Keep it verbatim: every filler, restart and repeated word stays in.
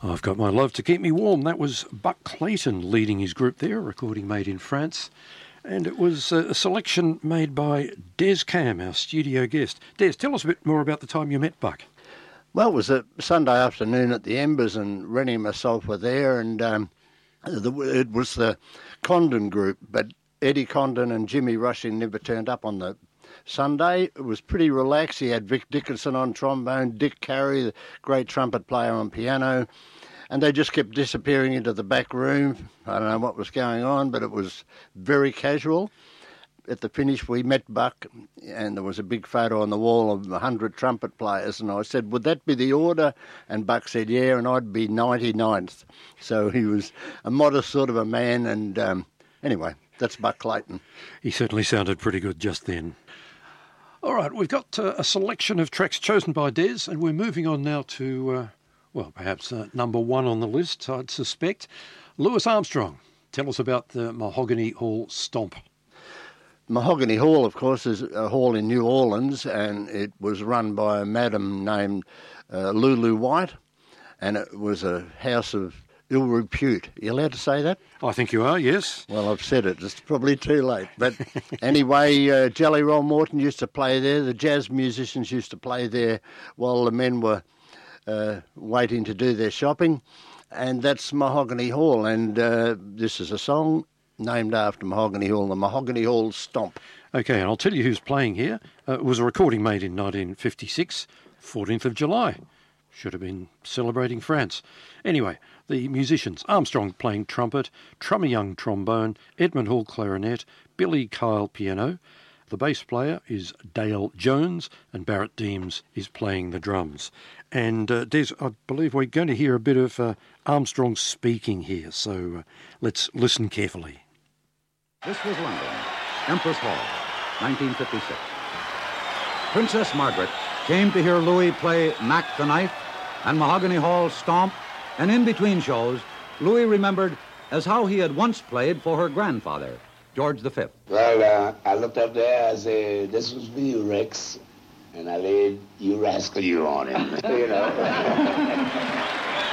I've Got My Love to Keep Me Warm. That was Buck Clayton leading his group there, a recording made in France. And it was a selection made by Des Cam, our studio guest. Des, tell us a bit more about the time you met Buck. Well, it was a Sunday afternoon at the Embers, and Rennie and myself were there, and um, the, it was the Condon group, but Eddie Condon and Jimmy Rushing never turned up on the Sunday. It was pretty relaxed. He had Vic Dickinson on trombone, Dick Carey, the great trumpet player, on piano, and they just kept disappearing into the back room. I don't know what was going on, but it was very casual. At the finish, we met Buck, and there was a big photo on the wall of one hundred trumpet players, and I said, would that be the order? And Buck said, yeah, and I'd be ninety-ninth. So he was a modest sort of a man, and um, anyway, that's Buck Clayton. He certainly sounded pretty good just then. All right, we've got uh, a selection of tracks chosen by Des, and we're moving on now to, uh, well, perhaps uh, number one on the list, I'd suspect. Louis Armstrong, tell us about the Mahogany Hall Stomp. Mahogany Hall, of course, is a hall in New Orleans, and it was run by a madam named uh, Lulu White, and it was a house of ill repute. Are you allowed to say that? I think you are, yes. Well, I've said it. It's probably too late. But anyway, uh, Jelly Roll Morton used to play there. The jazz musicians used to play there while the men were uh, waiting to do their shopping. And that's Mahogany Hall. And uh, this is a song named after Mahogany Hall, the Mahogany Hall Stomp. OK, and I'll tell you who's playing here. Uh, it was a recording made in nineteen fifty-six, fourteenth of July. Should have been celebrating France. Anyway, the musicians, Armstrong playing trumpet, Trummer Young trombone, Edmund Hall clarinet, Billy Kyle piano. The bass player is Dale Jones, and Barrett Deems is playing the drums. And uh, Des, I believe we're going to hear a bit of uh, Armstrong speaking here, so uh, let's listen carefully. This was London, Empress Hall, nineteen fifty-six. Princess Margaret came to hear Louis play Mac the Knife and Mahogany Hall Stomp, and in between shows, Louis remembered as how he had once played for her grandfather, George the Fifth. Well, uh, I looked up there, I said, this was for you, Rex, and I laid you rascal you on him, you know.